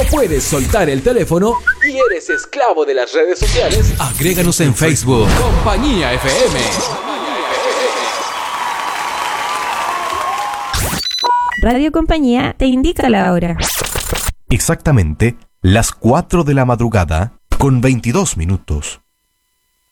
no puedes soltar el teléfono y eres esclavo de las redes sociales, agréganos en Facebook. Compañía FM. Radio Compañía te indica la hora. Exactamente las 4 de la madrugada con 22 minutos.